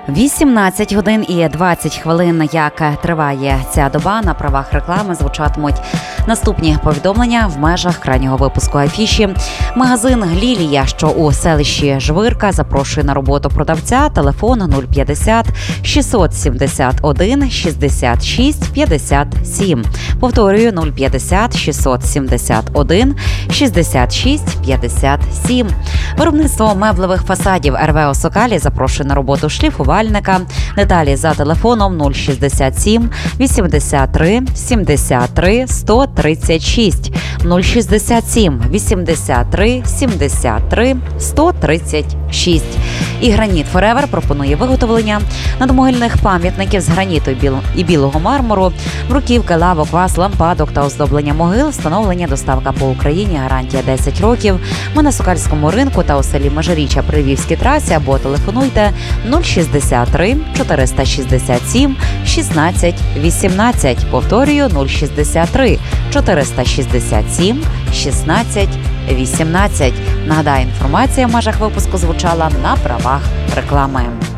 18 годин і 20 хвилин, як триває ця доба, на правах реклами звучатимуть наступні повідомлення в межах крайнього випуску афіші. Магазин «Лілія», що у селищі Жвирка, запрошує на роботу продавця. Телефон 050 671 66 57. Повторюю, 050 671 66 57. Виробництво меблевих фасадів РВ «Сокалі» запрошує на роботу шліфувальника. Деталі за телефоном 067 83 73 136. 067 83 73 136. І «Граніт Форевер» пропонує виготовлення надмогильних пам'ятників з граніту і білого мармуру, бруківки, лавок, ваз, лампадок та оздоблення могил, встановлення, доставка по Україні, гарантія 10 років. Ми на Сокальському ринку та у селі Межиріччя при Львівській трасі, або телефонуйте 063 467 16 18. Повторюю, 063 467 16 18. Нагадаю, інформація в межах випуску звучала на правах реклами.